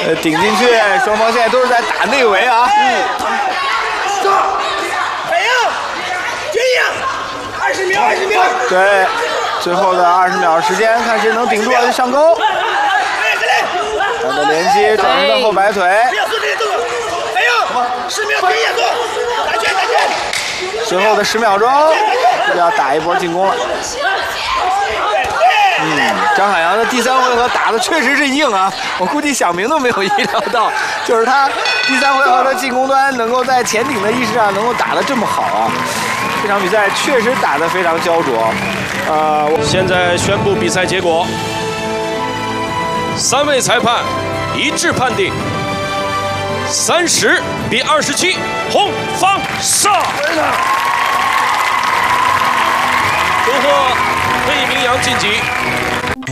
顶进去，双方现在都是在打内围啊。 反应，决定，20秒，20秒。 对，最后的20秒时间，看谁能顶住还是上钩。他的连击转身的后摆腿。 不要做这些动作。反应，10秒，停演做，打拳，打拳。 最后的10秒钟，就要打一波进攻了。张海洋的第3回合打的确实是硬啊，我估计小明都没有意料到，就是他第3回合的进攻端能够在前顶的意识上能够打得这么好啊！这场比赛确实打得非常焦灼。 现在宣布比赛结果，3位裁判一致判定30比27，红方胜。祝贺魏明阳晋级。